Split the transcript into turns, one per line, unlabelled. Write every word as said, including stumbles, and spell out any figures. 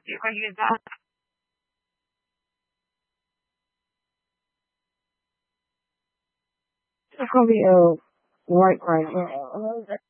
You can use that. It's gonna be a white right now.